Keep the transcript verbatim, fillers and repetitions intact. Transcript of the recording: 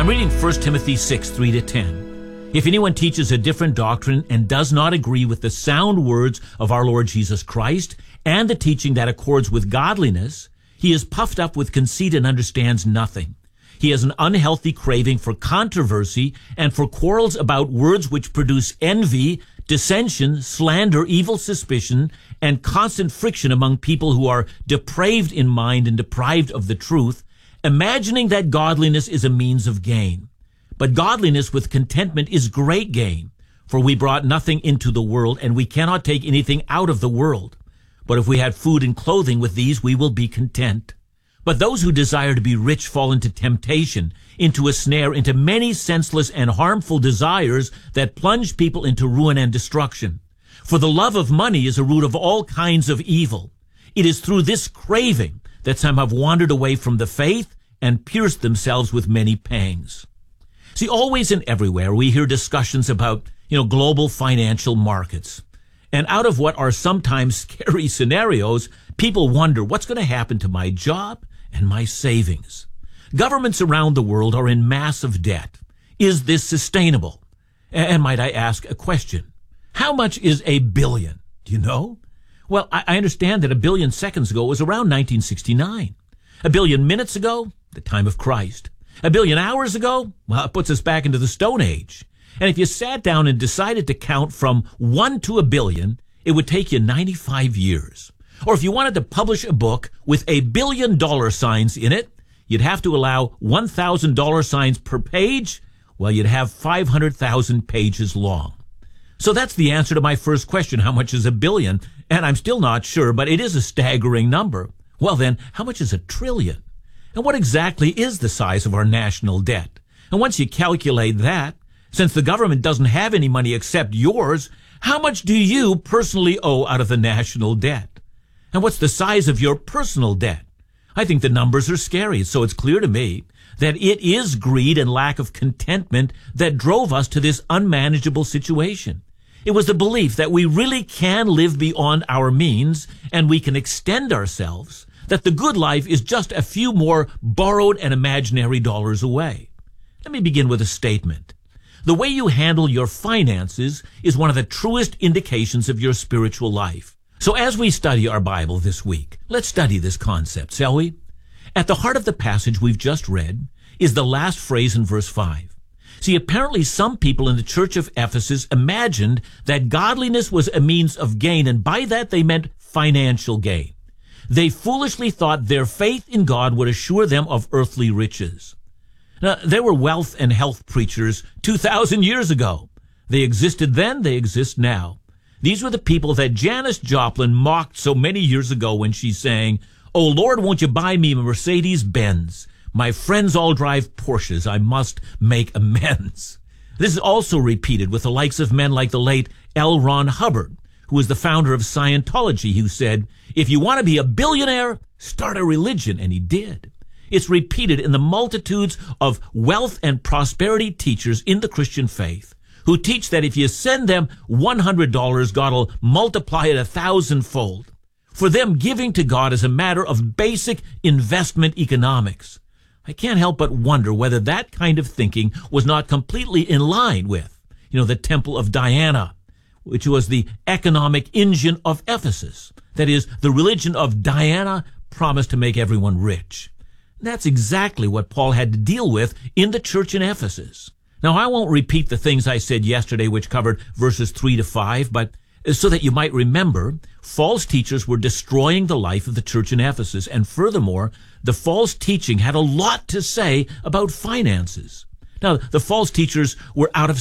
I'm reading First Timothy six, three to ten. If anyone teaches a different doctrine and does not agree with the sound words of our Lord Jesus Christ and the teaching that accords with godliness, he is puffed up with conceit and understands nothing. He has an unhealthy craving for controversy and for quarrels about words which produce envy, dissension, slander, evil suspicion, and constant friction among people who are depraved in mind and deprived of the truth, imagining that godliness is a means of gain. But godliness with contentment is great gain, for we brought nothing into the world, and we cannot take anything out of the world. But if we had food and clothing with these, we will be content. But those who desire to be rich fall into temptation, into a snare, into many senseless and harmful desires that plunge people into ruin and destruction. For the love of money is a root of all kinds of evil. It is through this craving that some have wandered away from the faith and pierced themselves with many pangs. See, always and everywhere we hear discussions about, you know, global financial markets. And out of what are sometimes scary scenarios, people wonder what's going to happen to my job and my savings. Governments around the world are in massive debt. Is this sustainable? And might I ask a question? How much is a billion? Do you know? Well, I understand that a billion seconds ago was around nineteen sixty-nine. A billion minutes ago, the time of Christ. A billion hours ago, well, it puts us back into the Stone Age. And if you sat down and decided to count from one to a billion, it would take you ninety-five years. Or if you wanted to publish a book with a billion dollar signs in it, you'd have to allow one thousand dollar signs per page. Well, you'd have five hundred thousand pages long. So that's the answer to my first question, how much is a billion? And I'm still not sure, but it is a staggering number. Well then, how much is a trillion? And what exactly is the size of our national debt? And once you calculate that, since the government doesn't have any money except yours, how much do you personally owe out of the national debt? And what's the size of your personal debt? I think the numbers are scary, so it's clear to me that it is greed and lack of contentment that drove us to this unmanageable situation. It was the belief that we really can live beyond our means and we can extend ourselves, that the good life is just a few more borrowed and imaginary dollars away. Let me begin with a statement. The way you handle your finances is one of the truest indications of your spiritual life. So as we study our Bible this week, let's study this concept, shall we? At the heart of the passage we've just read is the last phrase in verse five. See, apparently some people in the church of Ephesus imagined that godliness was a means of gain, and by that they meant financial gain. They foolishly thought their faith in God would assure them of earthly riches. Now, there were wealth and health preachers two thousand years ago. They existed then, they exist now. These were the people that Janis Joplin mocked so many years ago when she sang, "Oh Lord, won't you buy me a Mercedes-Benz? My friends all drive Porsches. I must make amends." This is also repeated with the likes of men like the late L. Ron Hubbard, who was the founder of Scientology, who said, "If you want to be a billionaire, start a religion," and he did. It's repeated in the multitudes of wealth and prosperity teachers in the Christian faith, who teach that if you send them one hundred dollars, God will multiply it a thousandfold. For them, giving to God is a matter of basic investment economics. I can't help but wonder whether that kind of thinking was not completely in line with, you know, the Temple of Diana, which was the economic engine of Ephesus. That is, the religion of Diana promised to make everyone rich. That's exactly what Paul had to deal with in the church in Ephesus. Now, I won't repeat the things I said yesterday, which covered verses three to five, but so that you might remember, false teachers were destroying the life of the church in Ephesus. And furthermore, the false teaching had a lot to say about finances. Now, the false teachers were out of